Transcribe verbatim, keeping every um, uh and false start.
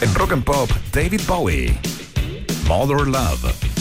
En Rock and Pop, David Bowie. Mother Love.